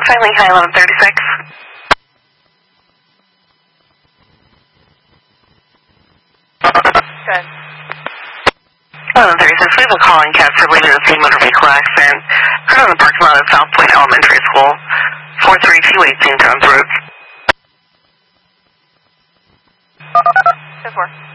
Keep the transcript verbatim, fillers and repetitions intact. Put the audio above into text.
Finally, high eleven thirty-six. Good. eleven thirty-six, we have a calling cab for leaving the same motor vehicle accident. Heard on the parking lot at South Point Elementary School. four three two eight Saint John's Road. Good work.